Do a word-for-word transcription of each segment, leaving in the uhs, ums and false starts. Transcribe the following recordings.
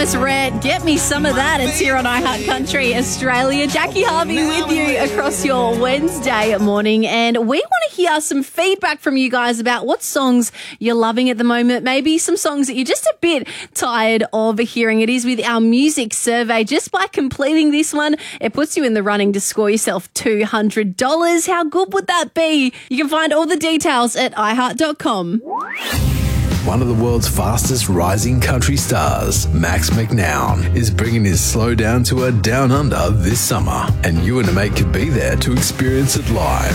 Thomas Rhett, Get Me Some of That. It's here on iHeart Country Australia. Jackie Harvey with you across your Wednesday morning. And we want to hear some feedback from you guys about what songs you're loving at the moment. Maybe some songs that you're just a bit tired of hearing. It is with our music survey. Just by completing this one, it puts you in the running to score yourself two hundred dollars. How good would that be? You can find all the details at i heart dot com. One of the world's fastest rising country stars, Max McNown, is bringing his Slow Down tour down under this summer, and you and a mate could be there to experience it live.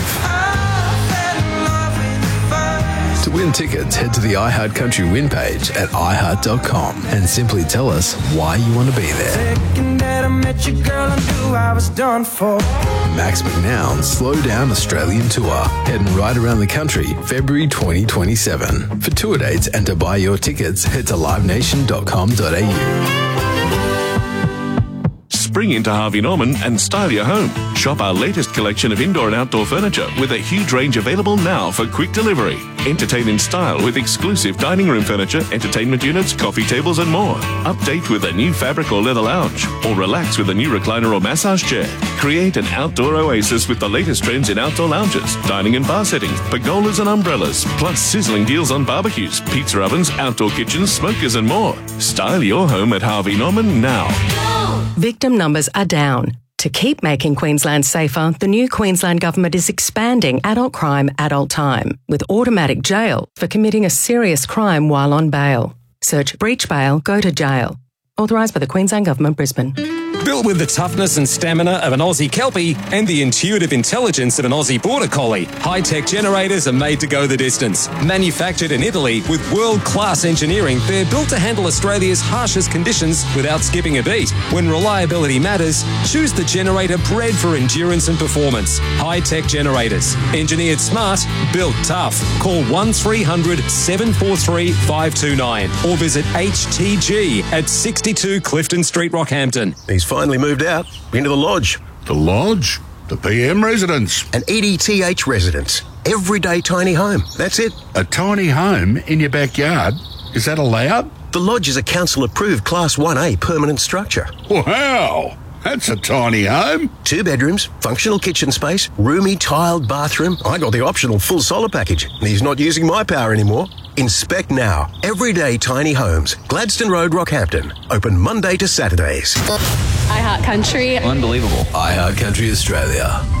To win tickets, head to the iHeart Country Win page at i heart dot com and simply tell us why you want to be there. Max McNown's Slow Down Australian Tour, heading right around the country, February twenty twenty-seven. For tour dates and to buy your tickets, head to live nation dot com dot a u. Spring into Harvey Norman and style your home. Shop our latest collection of indoor and outdoor furniture with a huge range available now for quick delivery. Entertain in style with exclusive dining room furniture, entertainment units, coffee tables and more. Update with a new fabric or leather lounge, or relax with a new recliner or massage chair. Create an outdoor oasis with the latest trends in outdoor lounges, dining and bar settings, pergolas and umbrellas, plus sizzling deals on barbecues, pizza ovens, outdoor kitchens, smokers and more. Style your home at Harvey Norman now. Victim numbers are down. To keep making Queensland safer, the new Queensland Government is expanding adult crime, adult time, with automatic jail for committing a serious crime while on bail. Search breach bail, go to jail. Authorised by the Queensland Government, Brisbane. Built with the toughness and stamina of an Aussie Kelpie and the intuitive intelligence of an Aussie Border Collie, high-tech generators are made to go the distance. Manufactured in Italy with world-class engineering, they're built to handle Australia's harshest conditions without skipping a beat. When reliability matters, choose the generator bred for endurance and performance. High-tech generators. Engineered smart, built tough. Call one three hundred, seven four three, five two nine or visit H T G at sixty-two Clifton Street, Rockhampton. He's finally moved out into the lodge. The lodge? The P M residence? An E D T H residence. Everyday tiny home. That's it. A tiny home in your backyard? Is that allowed? The lodge is a council-approved Class one A permanent structure. Wow! That's a tiny home. Two bedrooms, functional kitchen space, roomy tiled bathroom. I got the optional full solar package. He's not using my power anymore. Inspect now. Everyday Tiny Homes. Gladstone Road, Rockhampton. Open Monday to Saturdays. iHeart Country. Unbelievable. iHeart Country Australia.